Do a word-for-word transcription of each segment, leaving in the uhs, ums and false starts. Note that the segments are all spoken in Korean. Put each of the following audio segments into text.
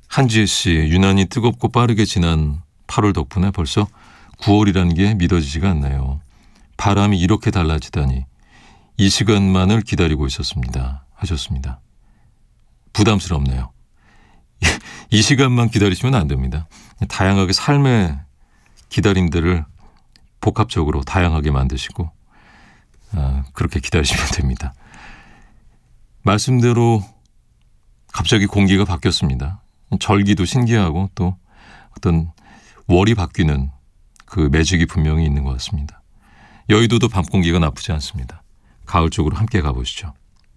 한지혜 씨, 유난히 뜨겁고 빠르게 지난 팔월 덕분에 벌써 구월이라는 게 믿어지지가 않나요. 바람이 이렇게 달라지다니 이 시간만을 기다리고 있었습니다. 하셨습니다. 부담스럽네요. 이 시간만 기다리시면 안 됩니다. 다양하게 삶의 기다림들을 복합적으로 다양하게 만드시고 아, 그렇게 기다리시면 됩니다. 말씀대로 갑자기 공기가 바뀌었습니다. 절기도 신기하고 또 어떤 월이 바뀌는 그 매직이 분명히 있는 것 같습니다. 여의도도 밤 공기가 나쁘지 않습니다. 가을 쪽으로 함께 가보시죠.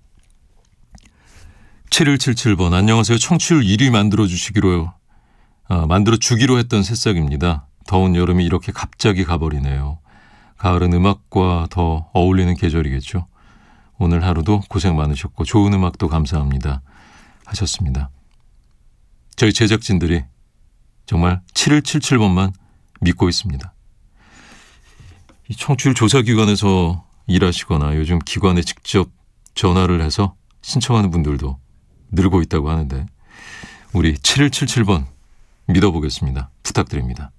칠일칠칠 번 안녕하세요. 청취율 일 위 만들어주시기로 아, 만들어주기로 했던 새싹입니다. 더운 여름이 이렇게 갑자기 가버리네요. 가을은 음악과 더 어울리는 계절이겠죠. 오늘 하루도 고생 많으셨고 좋은 음악도 감사합니다. 하셨습니다. 저희 제작진들이 정말 칠일칠칠 번만 믿고 있습니다. 이 청취율 조사기관에서 일하시거나 요즘 기관에 직접 전화를 해서 신청하는 분들도 늘고 있다고 하는데 우리 칠일칠칠 번 믿어보겠습니다. 부탁드립니다.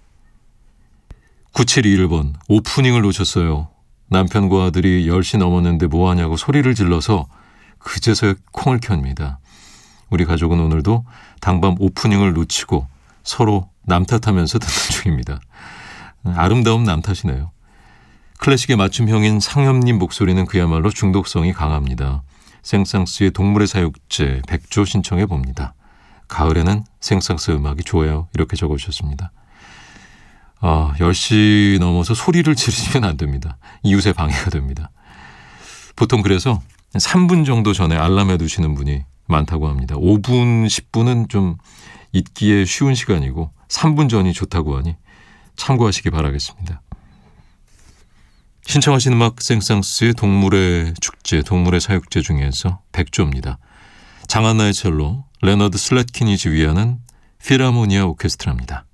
구칠이일 번 오프닝을 놓쳤어요. 남편과 아들이 열 시 넘었는데 뭐하냐고 소리를 질러서 그제서야 콩을 켭니다. 우리 가족은 오늘도 당밤 오프닝을 놓치고 서로 남 탓하면서 듣는 중입니다. 아름다운 남 탓이네요. 클래식의 맞춤형인 상엽님 목소리는 그야말로 중독성이 강합니다. 생상스의 동물의 사육제 백조 신청해 봅니다. 가을에는 생상스 음악이 좋아요. 이렇게 적어주셨습니다. 아, 열 시 넘어서 소리를 지르시면 안 됩니다. 이웃에 방해가 됩니다. 보통 그래서 삼 분 정도 전에 알람해 두시는 분이 많다고 합니다. 오 분, 십 분은 좀 잊기에 쉬운 시간이고 삼 분 전이 좋다고 하니 참고하시기 바라겠습니다. 신청하신 음악 생상스의 동물의 축제, 동물의 사육제 중에서 백조입니다. 장한나의 첼로, 레너드 슬래트킨이 지휘하는 필하모니아 오케스트라입니다.